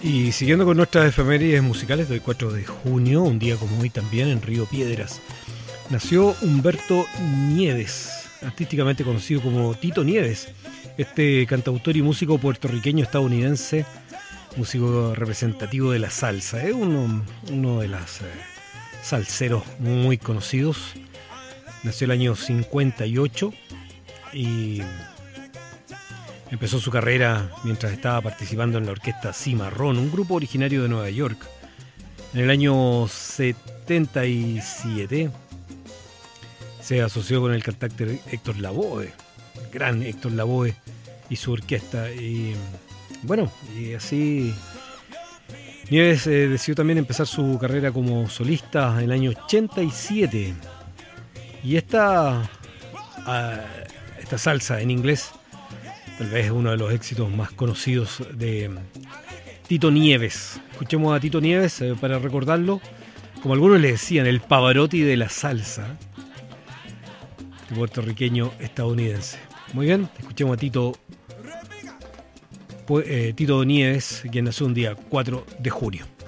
Y siguiendo con nuestras efemérides musicales, del 4 de junio, un día como hoy también, en Río Piedras, nació Humberto Nieves, artísticamente conocido como Tito Nieves, este cantautor y músico puertorriqueño estadounidense, músico representativo de la salsa, uno de los salseros muy conocidos. Nació el año 58 y empezó su carrera mientras estaba participando en la orquesta Cimarrón, un grupo originario de Nueva York. En el año 77 se asoció con el cantante Héctor Lavoe, el gran Héctor Lavoe y su orquesta. Y bueno, y así Nieves decidió también empezar su carrera como solista en el año 87. Y esta salsa en inglés tal vez es uno de los éxitos más conocidos de Tito Nieves. Escuchemos a Tito Nieves para recordarlo, como algunos le decían, el Pavarotti de la salsa, el puertorriqueño estadounidense. Muy bien, escuchemos a Tito Nieves, quien nació un día 4 de junio.